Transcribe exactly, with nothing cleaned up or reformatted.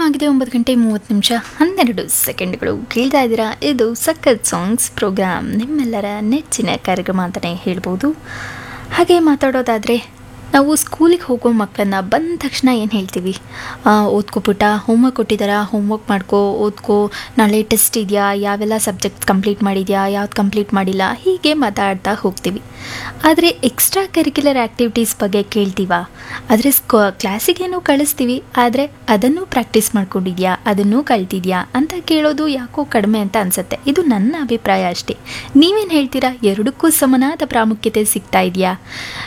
ಆಗಿದೆ ಒಂಬತ್ತು ಗಂಟೆ ಮೂವತ್ತು ನಿಮಿಷ ಹನ್ನೆರಡು ಸೆಕೆಂಡ್ಗಳು. ಕೇಳ್ತಾ ಇದ್ದೀರಾ, ಇದು ಸಖತ್ ಸಾಂಗ್ಸ್ ಪ್ರೋಗ್ರಾಮ್, ನಿಮ್ಮೆಲ್ಲರ ನೆಚ್ಚಿನ ಕಾರ್ಯಕ್ರಮ ಅಂತಲೇ ಹೇಳ್ಬೋದು. ಹಾಗೆ ಮಾತಾಡೋದಾದರೆ, ನಾವು ಸ್ಕೂಲಿಗೆ ಹೋಗೋ ಮಕ್ಕಳನ್ನ ಬಂದ ತಕ್ಷಣ ಏನು ಹೇಳ್ತೀವಿ? ಓದ್ಕೊಬಿಟ್ಟ, ಹೋಮ್ವರ್ಕ್ ಕೊಟ್ಟಿದ್ದಾರಾ, ಹೋಮ್ವರ್ಕ್ ಮಾಡ್ಕೋ, ಓದ್ಕೋ, ನಾಳೆ ಟೆಸ್ಟ್ ಇದೆಯಾ, ಯಾವೆಲ್ಲ ಸಬ್ಜೆಕ್ಟ್ ಕಂಪ್ಲೀಟ್ ಮಾಡಿದೆಯಾ, ಯಾವ್ದು ಕಂಪ್ಲೀಟ್ ಮಾಡಿಲ್ಲ, ಹೀಗೆ ಮಾತಾಡ್ತಾ ಹೋಗ್ತೀವಿ. ಆದರೆ ಎಕ್ಸ್ಟ್ರಾ ಕರಿಕ್ಯುಲರ್ ಆ್ಯಕ್ಟಿವಿಟೀಸ್ ಬಗ್ಗೆ ಕೇಳ್ತೀವ? ಆದರೆ ಸ್ಕೋ ಕ್ಲಾಸಿಗೇನೋ ಕಳಿಸ್ತೀವಿ, ಆದರೆ ಅದನ್ನು ಪ್ರಾಕ್ಟೀಸ್ ಮಾಡ್ಕೊಂಡಿದ್ಯಾ, ಅದನ್ನು ಕಲ್ತಿದ್ಯಾ ಅಂತ ಕೇಳೋದು ಯಾಕೋ ಕಡಿಮೆ ಅಂತ ಅನಿಸುತ್ತೆ. ಇದು ನನ್ನ ಅಭಿಪ್ರಾಯ ಅಷ್ಟೇ. ನೀವೇನು ಹೇಳ್ತೀರಾ? ಎರಡಕ್ಕೂ ಸಮನಾದ ಪ್ರಾಮುಖ್ಯತೆ ಸಿಗ್ತಾ ಇದೆಯಾ?